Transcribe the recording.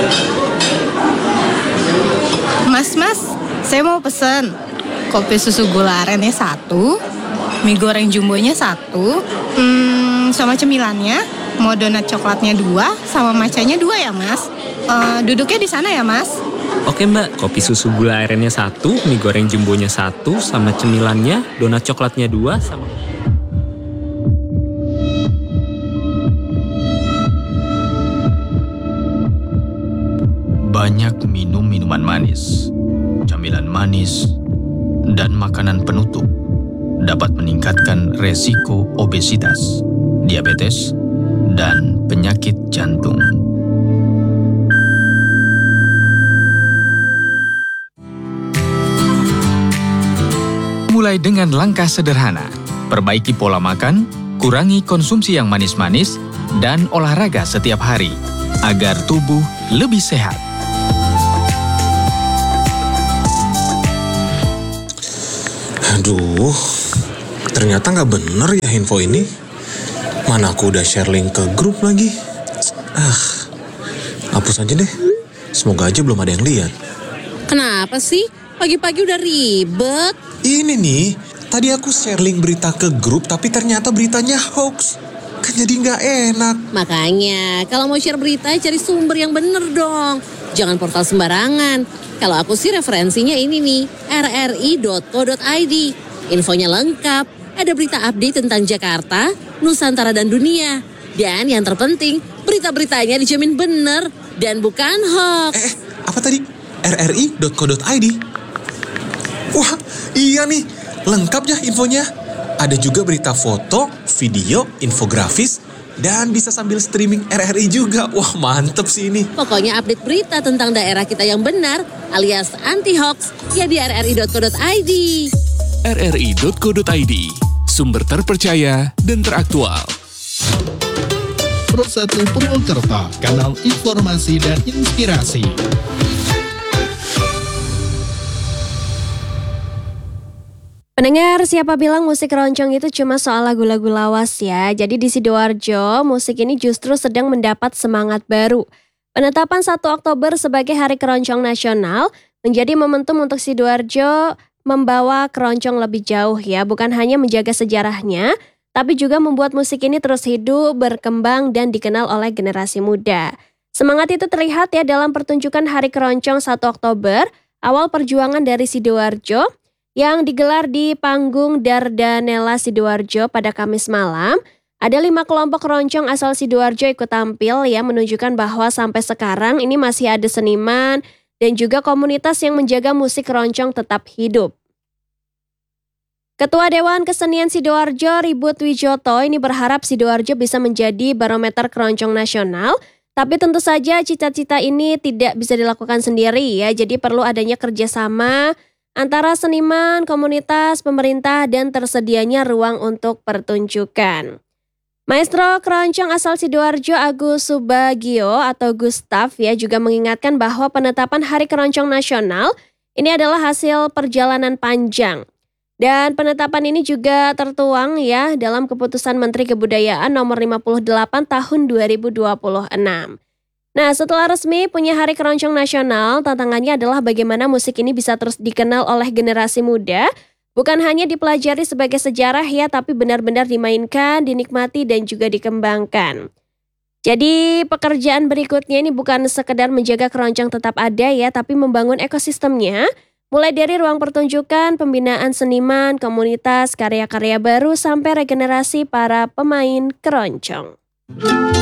Mas, saya mau pesen kopi susu gula arennya 1, mie goreng jumbonya 1, sama cemilannya, mau donat coklatnya 2, sama matchanya 2 ya mas. Duduknya di sana ya mas. Oke mbak, kopi susu gula arennya 1, mie goreng jumbonya 1, sama cemilannya, donat coklatnya 2, sama... Banyak minum minuman manis, camilan manis, dan makanan penutup dapat meningkatkan resiko obesitas, diabetes, dan penyakit jantung. Mulai dengan langkah sederhana, perbaiki pola makan, kurangi konsumsi yang manis-manis, dan olahraga setiap hari, agar tubuh lebih sehat. Aduh, ternyata nggak bener ya info ini. Mana aku udah share link ke grup lagi. Hapus aja deh. Semoga aja belum ada yang lihat. Kenapa sih? Pagi-pagi udah ribet. Ini nih, tadi aku share link berita ke grup tapi ternyata beritanya hoax. Kan jadi nggak enak. Makanya, kalau mau share berita cari sumber yang bener dong. Jangan portal sembarangan. Kalau aku sih referensinya ini nih, rri.co.id. Infonya lengkap, ada berita update tentang Jakarta, Nusantara dan dunia. Dan yang terpenting, berita-beritanya dijamin bener dan bukan hoax. Apa tadi? rri.co.id? Wah, iya nih, lengkap ya infonya. Ada juga berita foto, video, infografis, dan bisa sambil streaming RRI juga. Wah, mantep sih ini. Pokoknya update berita tentang daerah kita yang benar alias anti-hoax ya di rri.co.id. rri.co.id, sumber terpercaya dan teraktual. Pro 1 Purwokerto, kanal informasi dan inspirasi. Pendengar, siapa bilang musik keroncong itu cuma soal lagu-lagu lawas ya? Jadi di Sidoarjo, musik ini justru sedang mendapat semangat baru. Penetapan 1 Oktober sebagai Hari Keroncong Nasional menjadi momentum untuk Sidoarjo membawa keroncong lebih jauh ya. Bukan hanya menjaga sejarahnya, tapi juga membuat musik ini terus hidup, berkembang, dan dikenal oleh generasi muda. Semangat itu terlihat ya dalam pertunjukan Hari Keroncong 1 Oktober, awal perjuangan dari Sidoarjo, yang digelar di panggung Dardanella Sidoarjo pada Kamis malam. Ada 5 kelompok keroncong asal Sidoarjo ikut tampil ya, menunjukkan bahwa sampai sekarang ini masih ada seniman dan juga komunitas yang menjaga musik keroncong tetap hidup. Ketua Dewan Kesenian Sidoarjo, Ribut Wijoto, ini berharap Sidoarjo bisa menjadi barometer keroncong nasional. Tapi tentu saja cita-cita ini tidak bisa dilakukan sendiri ya, jadi perlu adanya kerjasama antara seniman, komunitas, pemerintah, dan tersedianya ruang untuk pertunjukan. Maestro keroncong asal Sidoarjo Agus Subagio atau Gustaf ya juga mengingatkan bahwa penetapan Hari Keroncong Nasional ini adalah hasil perjalanan panjang. Dan penetapan ini juga tertuang ya dalam keputusan Menteri Kebudayaan nomor 58 tahun 2026. Nah, setelah resmi punya Hari Keroncong Nasional, tantangannya adalah bagaimana musik ini bisa terus dikenal oleh generasi muda, bukan hanya dipelajari sebagai sejarah ya, tapi benar-benar dimainkan, dinikmati, dan juga dikembangkan. Jadi, pekerjaan berikutnya ini bukan sekedar menjaga keroncong tetap ada ya, tapi membangun ekosistemnya, mulai dari ruang pertunjukan, pembinaan seniman, komunitas, karya-karya baru, sampai regenerasi para pemain keroncong.